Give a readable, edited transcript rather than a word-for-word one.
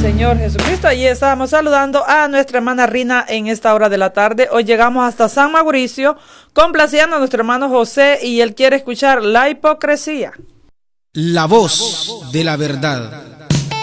Señor Jesucristo. Allí estábamos saludando a nuestra hermana Rina en esta hora de la tarde. Hoy llegamos hasta San Mauricio, complaciendo a nuestro hermano José, y él quiere escuchar La Hipocresía. La voz de la verdad.